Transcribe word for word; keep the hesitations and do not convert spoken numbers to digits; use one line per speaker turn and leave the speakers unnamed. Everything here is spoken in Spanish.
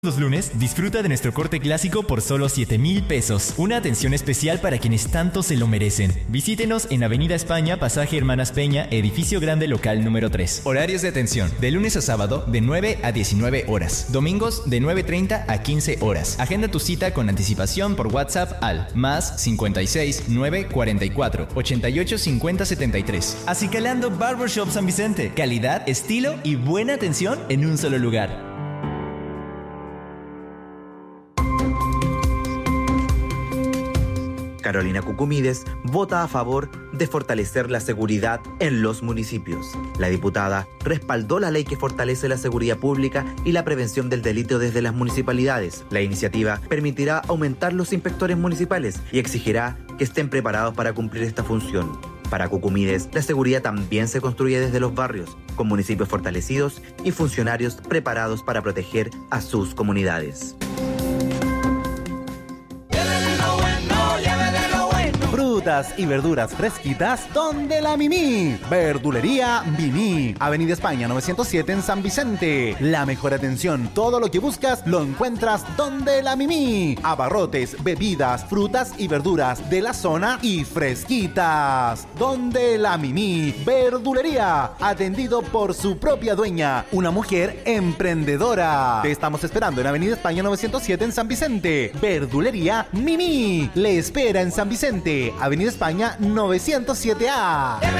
Los lunes, disfruta de nuestro corte clásico por solo siete mil pesos. Una atención especial para quienes tanto se lo merecen. Visítenos en Avenida España, Pasaje Hermanas Peña, Edificio Grande Local número tres. Horarios de atención: de lunes a sábado, de nueve a diecinueve horas. Domingos, de nueve treinta a quince horas. Agenda tu cita con anticipación por WhatsApp al más cincuenta y seis, nueve cuarenta y cuatro, ochenta y ocho, cincuenta, setenta y tres. Acicalando Barbershop San Vicente. Calidad, estilo y buena atención en un solo lugar.
Carolina Cucumides vota a favor de fortalecer la seguridad en los municipios. La diputada respaldó la ley que fortalece la seguridad pública y la prevención del delito desde las municipalidades. La iniciativa permitirá aumentar los inspectores municipales y exigirá que estén preparados para cumplir esta función. Para Cucumides, la seguridad también se construye desde los barrios, con municipios fortalecidos y funcionarios preparados para proteger a sus comunidades.
Frutas y verduras fresquitas donde la Mimi. Verdulería Mimi. Avenida España novecientos siete en San Vicente. La mejor atención, todo lo que buscas lo encuentras donde la Mimi. Abarrotes, bebidas, frutas y verduras de la zona y fresquitas. Donde la Mimi. Verdulería. Atendido por su propia dueña, una mujer emprendedora. Te estamos esperando en Avenida España novecientos siete en San Vicente. Verdulería Mimi. Le espera en San Vicente. Avenida España novecientos siete A.